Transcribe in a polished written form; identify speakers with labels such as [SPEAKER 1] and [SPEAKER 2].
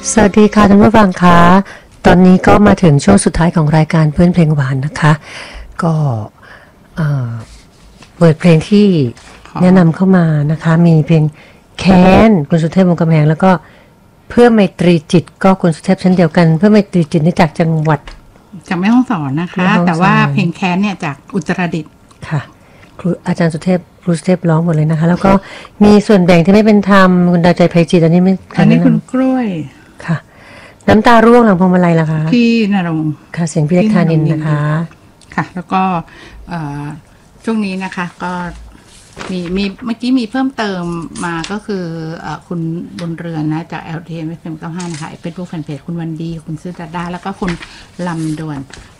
[SPEAKER 1] สวัสดีค่ะท่านผู้ฟังคะตอนนี้ก็มาถึงช่วงสุดท้ายของรายการเพื่อนเพลงหวานนะคะก็เปิดเพลงที่แนะนำเข้ามานะคะมีเพลงแค้นคุณสุเทพวงศ์กำแพงแล้วก็เพื่อไมตรีจิตก็คุณสุเทพเช่นเดียวกันเพื่อไมตรีจิตนี่จากจังหวัด
[SPEAKER 2] จากแม่ฮ่องสอนนะคะแต่ว่าเพลงแค้นเนี่ยจากอุตรดิตถ์
[SPEAKER 1] ค่ะครูอาจารย์สุเทพครูสุเทพร้องหมดเลยนะคะแล้วก็มีส่วนแบ่งที่ไม่เป็นธรรมคุณดาวใจไพจิตอันนี้ไม่
[SPEAKER 2] อันนี้คุณกล้วย
[SPEAKER 1] ค่ะน้ำตาร่วงหลังพวงมาลัยล่ะคะ
[SPEAKER 2] พี่ณรงค์
[SPEAKER 1] ค่ะเสียงพี่เล็กธานินนะคะ
[SPEAKER 2] ค่ะแล้วก็ช่วงนี้นะคะก็มีเมื่อกี้มีเพิ่มเติมมาก็คือคุณบุญเรือนนะจาก LTM FM 95นะคะเป็นผู้แฟนเพจคุณวันดีคุณซื้อดาด้าแล้วก็คุณลำดวน